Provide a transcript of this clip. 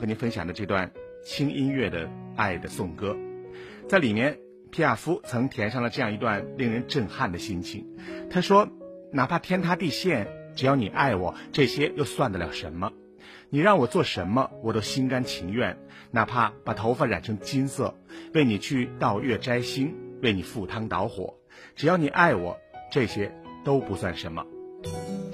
和您分享的这段轻音乐的爱的颂歌。在里面，皮亚夫曾填上了这样一段令人震撼的心情。他说，哪怕天塌地陷，只要你爱我，这些又算得了什么？你让我做什么，我都心甘情愿，哪怕把头发染成金色，为你去盗月摘星，为你赴汤蹈火，只要你爱我，这些都不算什么。